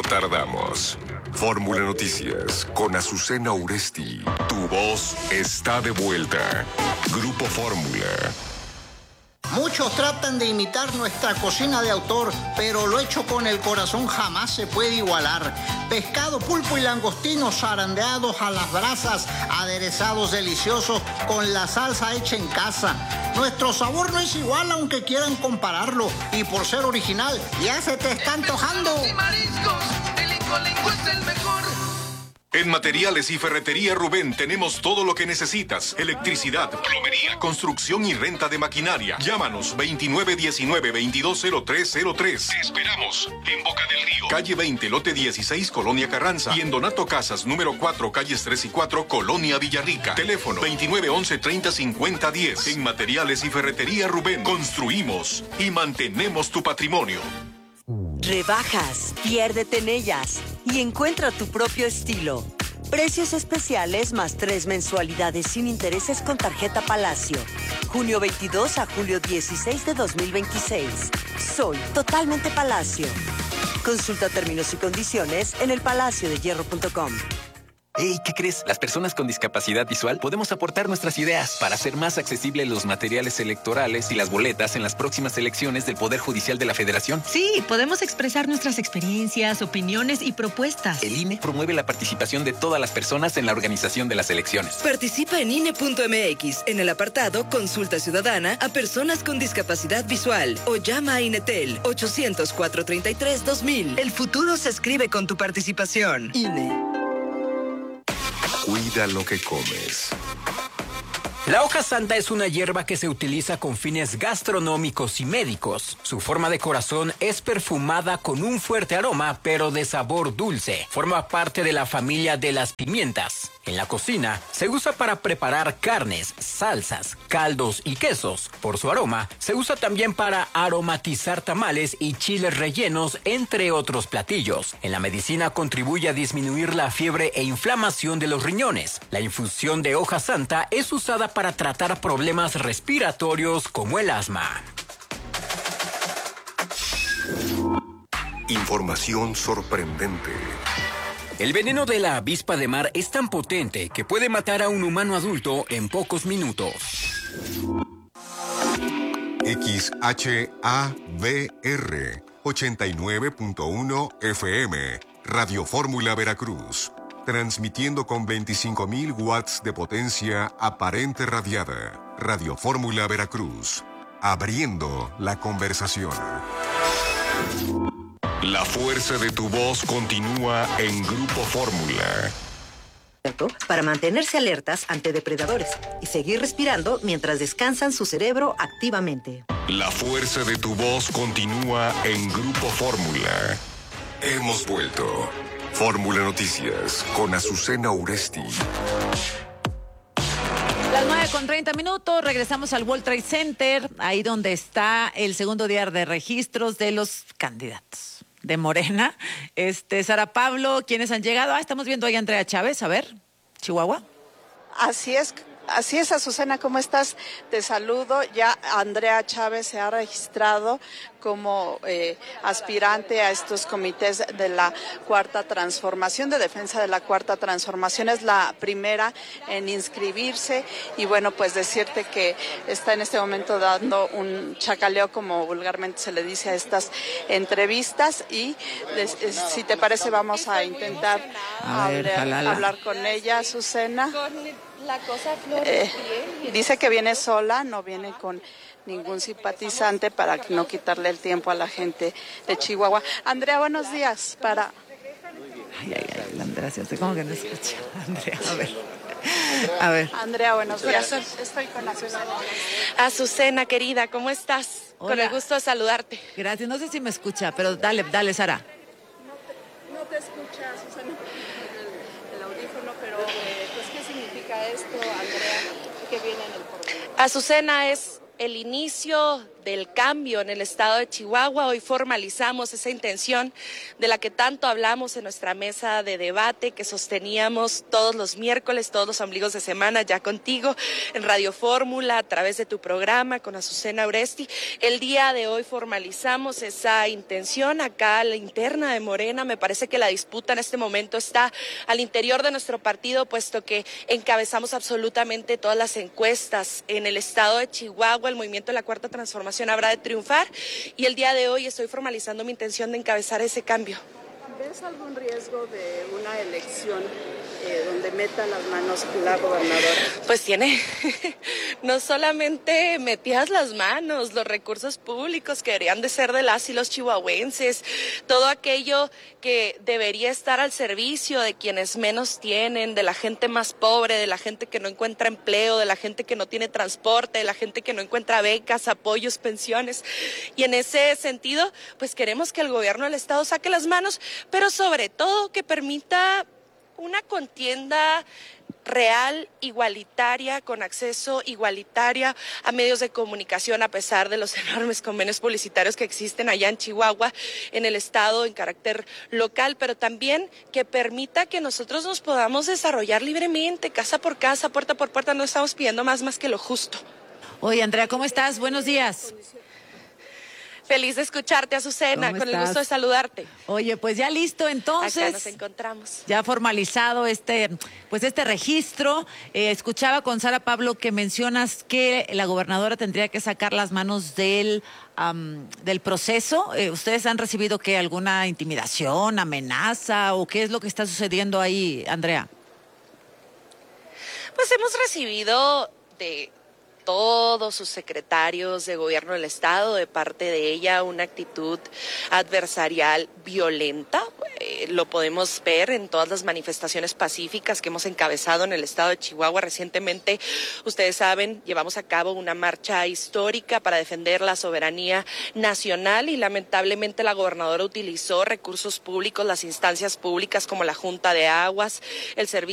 tardamos. Fórmula Noticias con Azucena Uresti. Tu voz está de vuelta. Grupo Fórmula. Muchos tratan de imitar nuestra cocina de autor, pero lo hecho con el corazón jamás se puede igualar. Pescado, pulpo y langostinos zarandeados a las brasas, aderezados deliciosos con la salsa hecha en casa. Nuestro sabor no es igual aunque quieran compararlo, y por ser original ya se te está antojando. Y mariscos, el Incolinco es el mejor. En Materiales y Ferretería Rubén tenemos todo lo que necesitas. Electricidad, plomería, construcción y renta de maquinaria. Llámanos 2919-220303. Te esperamos en Boca del Río, calle 20, lote 16, Colonia Carranza. Y en Donato Casas, número 4, calles 3 y 4, Colonia Villarrica. Teléfono 2911-305010. En Materiales y Ferretería Rubén construimos y mantenemos tu patrimonio. Rebajas, piérdete en ellas y encuentra tu propio estilo. Precios especiales más 3 mensualidades sin intereses con tarjeta Palacio. Junio 22 a julio 16 de 2026. Soy totalmente Palacio. Consulta términos y condiciones en elpalaciodehierro.com. Hey, ¿qué crees? Las personas con discapacidad visual podemos aportar nuestras ideas para hacer más accesibles los materiales electorales y las boletas en las próximas elecciones del Poder Judicial de la Federación. Sí, podemos expresar nuestras experiencias, opiniones y propuestas. El INE promueve la participación de todas las personas en la organización de las elecciones. Participa en INE.mx en el apartado Consulta Ciudadana a personas con discapacidad visual o llama a INETEL 800-433-2000. El futuro se escribe con tu participación. INE. Cuida lo que comes. La hoja santa es una hierba que se utiliza con fines gastronómicos y médicos. Su forma de corazón es perfumada con un fuerte aroma, pero de sabor dulce. Forma parte de la familia de las pimientas. En la cocina se usa para preparar carnes, salsas, caldos y quesos. Por su aroma, se usa también para aromatizar tamales y chiles rellenos, entre otros platillos. En la medicina contribuye a disminuir la fiebre e inflamación de los riñones. La infusión de hoja santa es usada para tratar problemas respiratorios como el asma. Información sorprendente. El veneno de la avispa de mar es tan potente que puede matar a un humano adulto en pocos minutos. XHAVR 89.1 FM, Radio Fórmula Veracruz. Transmitiendo con 25.000 watts de potencia aparente radiada. Radio Fórmula Veracruz. Abriendo la conversación. La fuerza de tu voz continúa en Grupo Fórmula. Para mantenerse alertas ante depredadores y seguir respirando mientras descansan su cerebro activamente. La fuerza de tu voz continúa en Grupo Fórmula. Hemos vuelto. Fórmula Noticias con Azucena Uresti. Las 9:30, regresamos al World Trade Center, ahí donde está el segundo día de registros de los candidatos de Morena. Sara Pablo, ¿quiénes han llegado? Estamos viendo ahí a Andrea Chávez, a ver, Chihuahua. Así es, Azucena, ¿cómo estás? Te saludo. Ya Andrea Chávez se ha registrado como aspirante a estos comités de la Cuarta Transformación, de defensa de la Cuarta Transformación. Es la primera en inscribirse y bueno, pues decirte que está en este momento dando un chacaleo, como vulgarmente se le dice a estas entrevistas, y si te parece vamos a intentar hablar con ella, Azucena. La cosa dice que viene sola, no viene con ningún simpatizante para no quitarle el tiempo a la gente de Chihuahua. Andrea, buenos días. Andrea, si usted como que no escucha. Andrea, a ver. Andrea, buenos días. Estoy con Azucena. Azucena, querida, ¿cómo estás? Hola. Con el gusto de saludarte. Gracias, no sé si me escucha, pero dale, Sara. No te escucha, Azucena, el audífono, pero pues ¿qué significa esto, Andrea? ¿Qué viene en el porvenir? Azucena, es el inicio del cambio en el estado de Chihuahua. Hoy formalizamos esa intención de la que tanto hablamos en nuestra mesa de debate que sosteníamos todos los miércoles, todos los ombligos de semana, ya contigo en Radio Fórmula, a través de tu programa con Azucena Oresti. El día de hoy formalizamos esa intención acá a la interna de Morena. Me parece que la disputa en este momento está al interior de nuestro partido, puesto que encabezamos absolutamente todas las encuestas en el estado de Chihuahua. El movimiento de la Cuarta Transformación habrá de triunfar y el día de hoy estoy formalizando mi intención de encabezar ese cambio. ¿Ves algún riesgo de una elección donde meta las manos la gobernadora? Pues tiene no solamente metidas las manos, los recursos públicos que deberían de ser de las y los chihuahuenses, todo aquello que debería estar al servicio de quienes menos tienen, de la gente más pobre, de la gente que no encuentra empleo, de la gente que no tiene transporte, de la gente que no encuentra becas, apoyos, pensiones. Y en ese sentido, pues queremos que el gobierno del estado saque las manos, pero sobre todo que permita una contienda real, igualitaria, con acceso igualitaria a medios de comunicación, a pesar de los enormes convenios publicitarios que existen allá en Chihuahua, en el estado, en carácter local, pero también que permita que nosotros nos podamos desarrollar libremente, casa por casa, puerta por puerta. No estamos pidiendo más que lo justo. Oye, Andrea, ¿cómo estás? Buenos días. Feliz de escucharte, Azucena, con el gusto de saludarte. Oye, pues ya listo, entonces. Acá nos encontramos. Ya formalizado este registro. Escuchaba con Sara Pablo que mencionas que la gobernadora tendría que sacar las manos del proceso. ¿Ustedes han recibido alguna intimidación, amenaza o qué es lo que está sucediendo ahí, Andrea? Pues hemos recibido de todos sus secretarios de gobierno del estado, de parte de ella, una actitud adversarial violenta. Lo podemos ver en todas las manifestaciones pacíficas que hemos encabezado en el estado de Chihuahua. Recientemente, ustedes saben, llevamos a cabo una marcha histórica para defender la soberanía nacional y lamentablemente la gobernadora utilizó recursos públicos, las instancias públicas como la Junta de Aguas, el Servicio